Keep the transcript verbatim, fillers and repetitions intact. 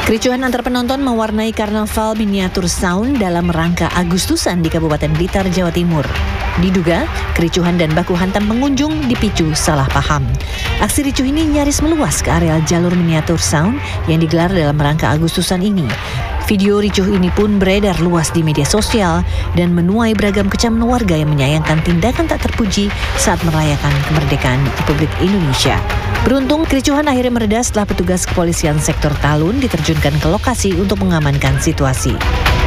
Kericuhan antar penonton mewarnai karnaval miniatur sound dalam rangka Agustusan di Kabupaten Blitar, Jawa Timur. Diduga, kericuhan dan baku hantam pengunjung dipicu salah paham. Aksi ricuh ini nyaris meluas ke areal jalur miniatur sound yang digelar dalam rangka Agustusan ini. Video ricuh ini pun beredar luas di media sosial dan menuai beragam kecaman warga yang menyayangkan tindakan tak terpuji saat merayakan kemerdekaan Republik Indonesia. Beruntung, kericuhan akhirnya mereda setelah petugas kepolisian sektor Talun diterjunkan ke lokasi untuk mengamankan situasi.